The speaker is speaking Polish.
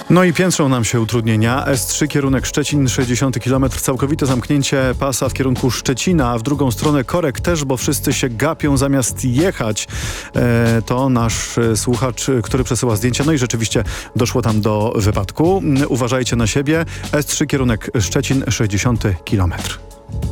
No i piętrzą nam się utrudnienia. S3 kierunek Szczecin, 60 km, całkowite zamknięcie pasa w kierunku Szczecina, a w drugą stronę korek też, bo wszyscy się gapią zamiast jechać. To nasz słuchacz, który przesyła zdjęcia. No i rzeczywiście doszło tam do wypadku. Uważajcie na siebie. S3 kierunek Szczecin, 60 km.